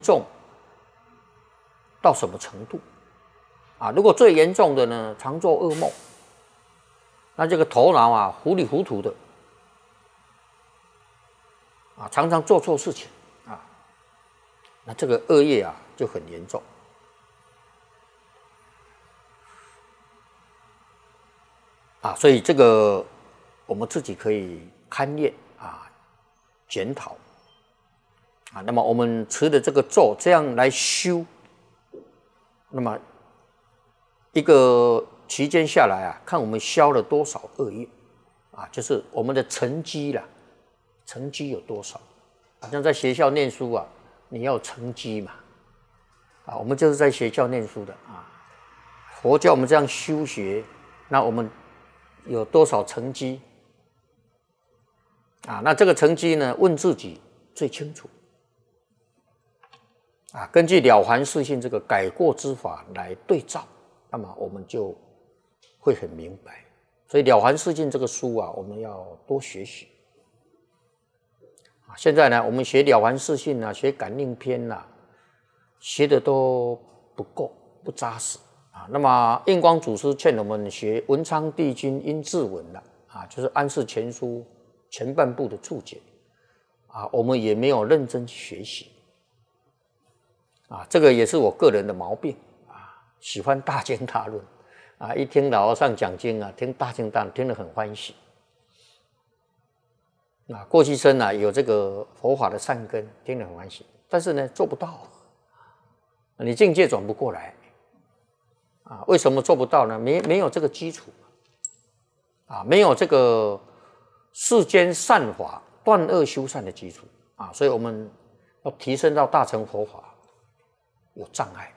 重到什么程度啊？如果最严重的呢，常做噩梦，那这个头脑啊糊里糊涂的啊，常常做错事情啊，那这个恶业啊就很严重啊，所以这个我们自己可以勘验啊，检讨啊。那么我们持的这个咒这样来修，那么一个期间下来啊，看我们消了多少恶业啊，就是我们的成绩啦，成绩有多少？好像在学校念书啊，你要有成绩嘛啊，我们就是在学校念书的啊。佛教我们这样修学，那我们有多少成绩啊？那这个成绩呢，问自己最清楚啊。根据了凡四训这个改过之法来对照，那么我们就会很明白。所以《了凡四训》这个书啊，我们要多学习啊。现在呢，我们学《了凡四训》啊，学《感应篇》啊，学的都不够，不扎实啊。那么印光祖师劝我们学文昌帝君阴骘文了啊，就是《安世全书》前半部的注解啊，我们也没有认真学习啊。这个也是我个人的毛病啊，喜欢大经大论啊，一听老和尚讲经啊，听大经大论听得很欢喜啊。过去生啊有这个佛法的善根，听得很欢喜，但是呢做不到，你境界转不过来啊。为什么做不到呢？没有这个基础啊，没有这个世间善法断恶修善的基础啊，所以我们要提升到大乘佛法有障碍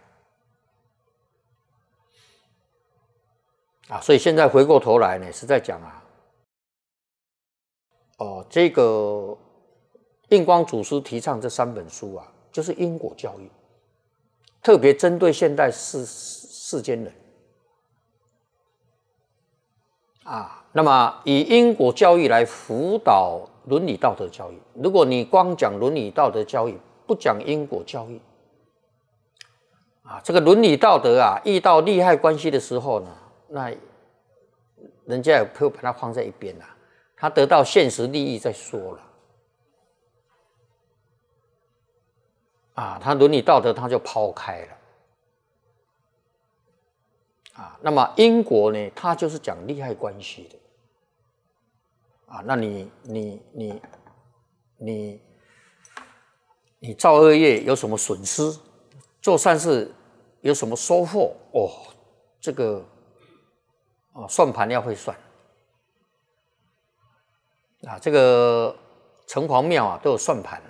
啊。所以现在回过头来呢，是在讲啊，这个印光祖师提倡这3本书啊，就是因果教育，特别针对现代世间人啊。那么以因果教育来辅导伦理道德教育。如果你光讲伦理道德教育，不讲因果教育啊，这个伦理道德啊，遇到利害关系的时候呢，那人家也会把它放在一边啦，他得到现实利益再说了啊，他伦理道德他就抛开了啊。那么因果呢，它就是讲利害关系的啊。那你造恶业有什么损失？做善事有什么收获？哦，这个算盘要会算啊。这个城隍庙啊都有算盘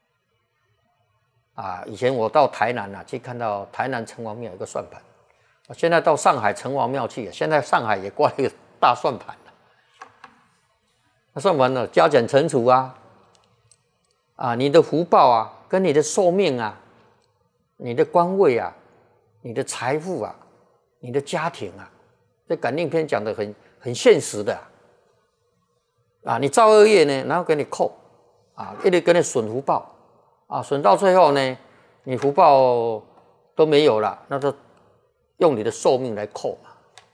啊。以前我到台南啊，去看到台南城隍庙有个算盘。现在到上海城隍庙去，现在上海也挂一个大算盘了。那算盘呢，加减乘除啊，你的福报啊，跟你的寿命啊，你的官位啊，你的财富啊，你的家庭啊，这感应篇讲的很现实的啊。你造恶业呢，然后给你扣啊，一直给你损福报啊，损到最后呢，你福报都没有了，那就用你的寿命来扣嘛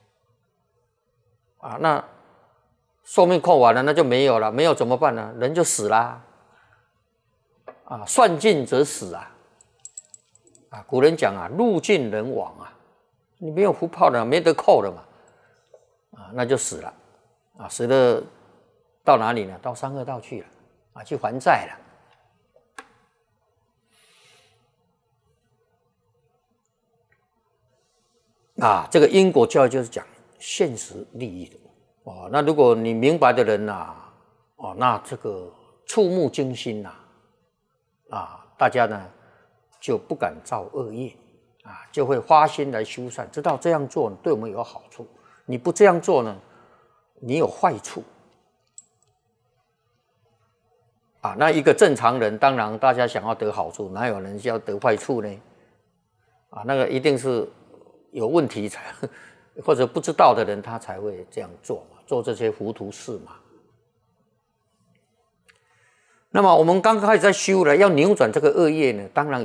啊。那寿命扣完了，那就没有了，没有怎么办呢？人就死啦啊，算尽则死啊。古人讲啊，路尽人亡啊，你没有福报了，没得扣了嘛啊，那就死了啊。死了到哪里呢？到三恶道去了啊，去还债了啊。这个因果教育就是讲现实利益的哦。那如果你明白的人那这个触目惊心大家呢就不敢造恶业啊，就会发心来修善，知道这样做对我们有好处。你不这样做呢，你有坏处啊。那一个正常人，当然大家想要得好处，哪有人要得坏处呢？啊，那个一定是有问题才或者不知道的人，他才会这样做嘛，做这些糊涂事嘛。那么我们刚开始在修了，要扭转这个恶业呢，当然